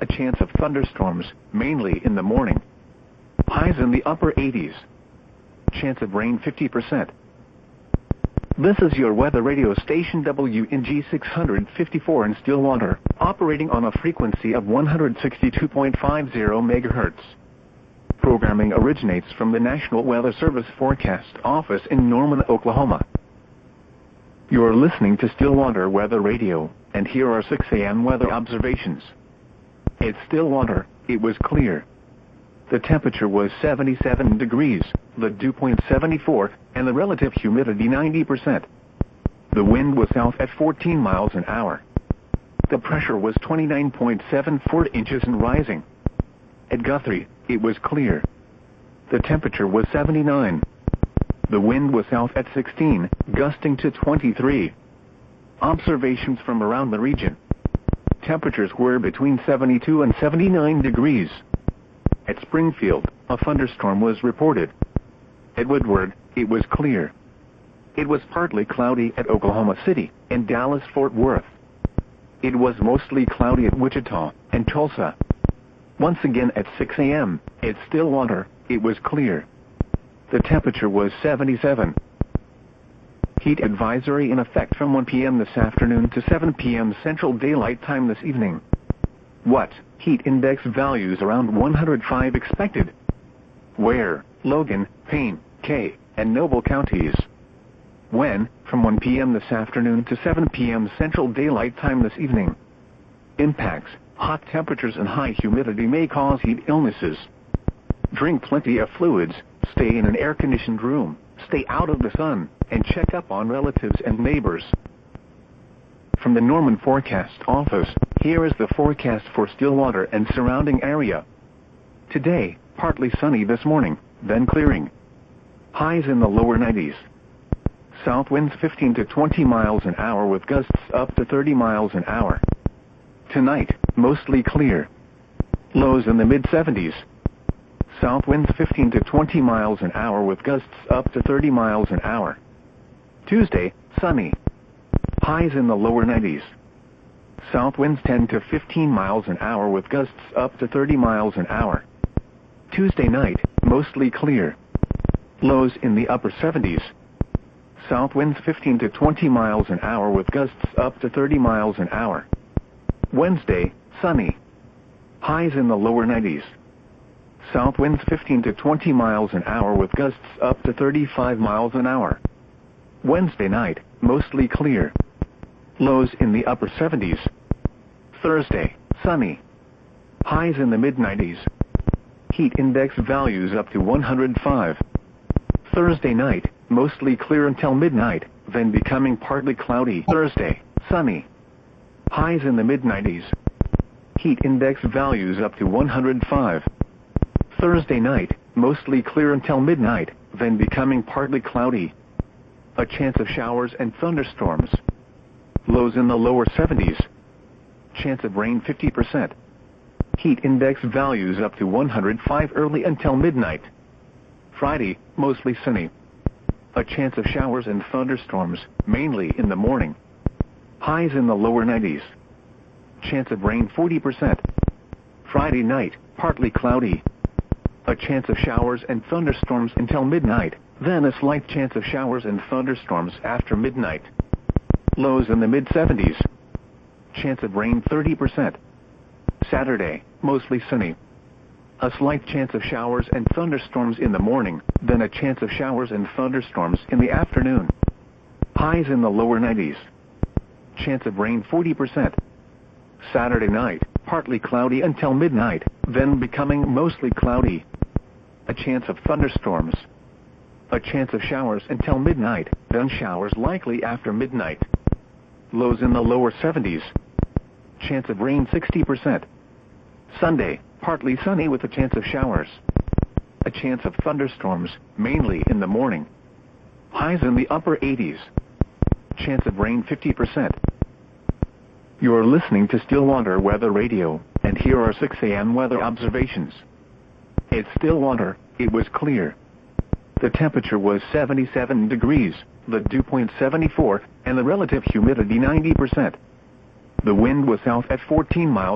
A chance of thunderstorms, mainly in the morning. Highs in the upper 80s. Chance of rain 50%. This is your weather radio station WNG 654 in Stillwater, operating on a frequency of 162.50 MHz. Programming originates from the National Weather Service Forecast Office in Norman, Oklahoma. You're listening to Stillwater Weather Radio, and here are 6 a.m. weather observations. At Stillwater, it was clear. The temperature was 77 degrees, the dew point 74, and the relative humidity 90%. The wind was south at 14 miles an hour. The pressure was 29.74 inches and rising. At Guthrie, it was clear. The temperature was 79. The wind was south at 16, gusting to 23. Observations from around the region. Temperatures were between 72 and 79 degrees. At Springfield, a thunderstorm was reported. At Woodward, it was clear. It was partly cloudy at Oklahoma City and Dallas-Fort Worth. It was mostly cloudy at Wichita and Tulsa. Once again at 6 a.m., at Stillwater, it was clear. The temperature was 77. Heat advisory in effect from 1 p.m. this afternoon to 7 p.m. Central Daylight Time this evening. What? Heat index values around 105 expected. Where? Logan, Payne, Kay, and Noble counties. When? From 1 p.m. this afternoon to 7 p.m. Central Daylight Time this evening. Impacts. Hot temperatures and high humidity may cause heat illnesses. Drink plenty of fluids, stay in an air-conditioned room, stay out of the sun, and check up on relatives and neighbors. From the Norman Forecast Office, here is the forecast for Stillwater and surrounding area. Today, partly sunny this morning, then clearing. Highs in the lower 90s. South winds 15 to 20 miles an hour with gusts up to 30 miles an hour. Tonight, mostly clear. Lows in the mid-70s. South winds 15 to 20 miles an hour with gusts up to 30 miles an hour. Tuesday, sunny. Highs in the lower 90s. South winds 10 to 15 miles an hour with gusts up to 30 miles an hour. Tuesday night, mostly clear. Lows in the upper 70s. South winds 15 to 20 miles an hour with gusts up to 30 miles an hour. Wednesday, sunny. Highs in the lower 90s. South winds 15 to 20 miles an hour with gusts up to 35 miles an hour. Wednesday night, mostly clear. Lows in the upper 70s. Thursday, sunny. Highs in the mid-90s. Heat index values up to 105. Thursday night, mostly clear until midnight, then becoming partly cloudy. Thursday, sunny. Highs in the mid-90s. Heat index values up to 105. Thursday night, mostly clear until midnight, then becoming partly cloudy. A chance of showers and thunderstorms. Lows in the lower 70s. Chance of rain 50%. Heat index values up to 105 early until midnight. Friday, mostly sunny. A chance of showers and thunderstorms, mainly in the morning. Highs in the lower 90s. Chance of rain 40%. Friday night, partly cloudy. A chance of showers and thunderstorms until midnight, then a slight chance of showers and thunderstorms after midnight. Lows in the mid-70s. Chance of rain 30%. Saturday, mostly sunny. A slight chance of showers and thunderstorms in the morning, then a chance of showers and thunderstorms in the afternoon. Highs in the lower 90s. Chance of rain 40%. Saturday night, partly cloudy until midnight, then becoming mostly cloudy. A chance of thunderstorms. A chance of showers until midnight, then showers likely after midnight. Lows in the lower 70s. Chance of rain 60%. Sunday, partly sunny with a chance of showers. A chance of thunderstorms, mainly in the morning. Highs in the upper 80s. Chance of rain 50%. You're listening to Stillwater Weather Radio, and here are 6 a.m. weather observations. At Stillwater, it was clear. The temperature was 77 degrees, the dew point 74, and the relative humidity 90%. The wind was south at 14 miles